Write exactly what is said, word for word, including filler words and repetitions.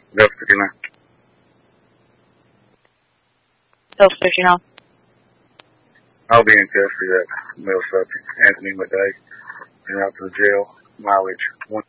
Delta fifty-nine. Delta fifty-nine. I'll be in custody of that male subject, Anthony McDay, and out to the jail, mileage one.